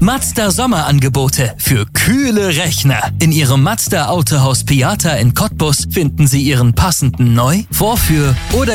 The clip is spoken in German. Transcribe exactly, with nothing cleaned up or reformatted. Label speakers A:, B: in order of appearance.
A: Mazda Sommerangebote für kühle Rechner. In Ihrem Mazda Autohaus Piata in Cottbus finden Sie Ihren passenden Neu-, Vorführ- oder